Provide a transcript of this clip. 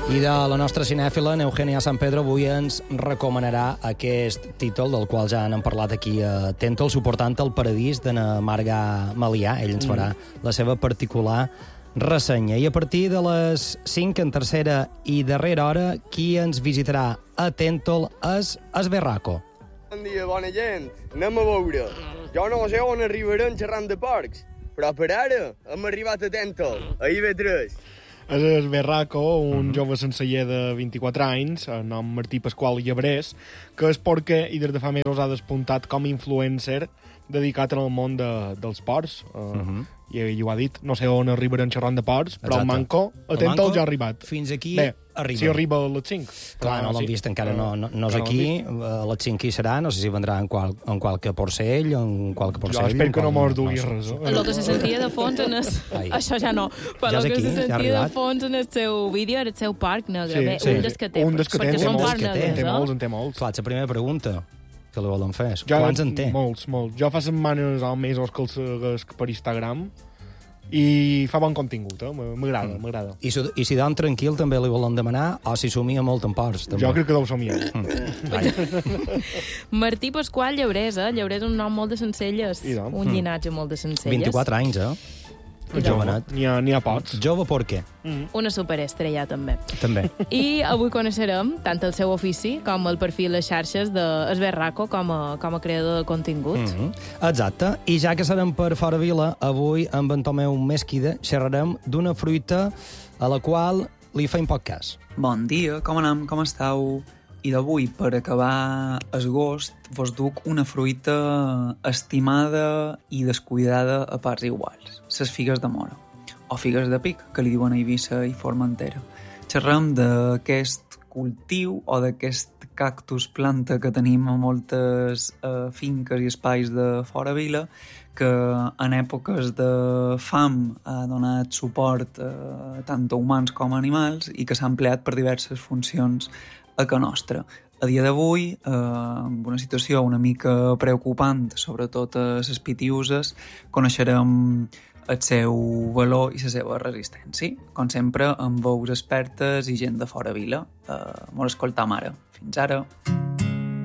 I de la nostra cinèfila, Eugenia San Pedro, avui ens recomanarà aquest títol, del qual ja n'hem parlat aquí a Tentol, Suportant el paradís, de na Marga Malià. Ell ens farà la seva particular ressenya. I a partir de les 5, en tercera i darrera hora, qui ens visitarà a Tentol és Esberraco. Bon dia, bona gent. Anem a veure. Jo no sé on arribarem xerrant de porcs, però per ara hem arribat a Tentol, a IB3. És Esberraco, un jove senceller de 24 anys, el nom Martí Pasqual Llebrés, que és perquè i des de fa mesos ha despuntat com a influencer dedicat en el món dels porcs. I ho ha dit, no sé on arribarem xerrant de porcs, però el Manco, Tentol ja ha arribat. Fins aquí arriba. Si arriba a les 5. Clar, no l'hem vist encara, no és aquí. A les 5 hi serà, no sé si vendrà en qualque porcell, en qualque porcell. Jo espero que no mos dugui res. El que se sentia de fons en el... Això ja no, però el que se sentia de fons en el seu vídeo era el seu parc negre. Un dels que té, perquè són parcs negres. En té molts. Clar, la primera pregunta que li volen fer. Quants en té? Molts. Jo fa setmanes o mesos que el segueix per Instagram i fa bon contingut, m'agrada. I si dorm tranquil també li volen demanar, o si somia molt en porcs? També. Jo crec que deu somiar. Martí Pasqual Llebrés, Llebrés és un nom molt de Sencelles, un llinatge molt de Sencelles. 24 anys, Jovenet. N'hi ha pocs. Jove per què? Una superestrella, també. També. I avui coneixerem tant el seu ofici com el perfil a les xarxes d'Esberraco com a creador de contingut. Exacte. I ja que serem per fora vila, avui amb en Tomeu Mesquida xerrarem d'una fruita a la qual li feim poc cas. Bon dia, com anem? Com esteu? I d'avui, per acabar agost, vos duc una fruita estimada i descuidada a parts iguals. Les figues de mora, o figues de pic, que li diuen a Eivissa i Formentera. Xerrem d'aquest cultiu o d'aquest cactus planta que tenim a moltes finques i espais de fora vila, que en èpoques de fam ha donat suport tant a humans com a animals i que s'ha empleat per diverses funcions a ca nostra. A dia d'avui, amb una situació una mica preocupant, sobretot a les pitiuses, coneixerem el seu valor i la seva resistència. Com sempre, amb veus expertes i gent de fora vila. Molt escoltam ara. Fins ara.